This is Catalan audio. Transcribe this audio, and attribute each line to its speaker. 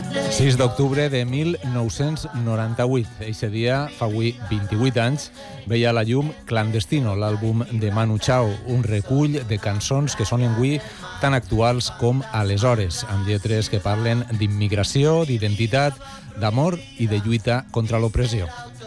Speaker 1: 6 d'octubre de 1998. Eixe dia, fa avui 28 anys, veia a la llum Clandestino, l'àlbum de Manu Chao, un recull de cançons que sonen avui tan actuals com aleshores, amb lletres que parlen d'immigració, d'identitat, d'amor i de lluita contra l'opressió.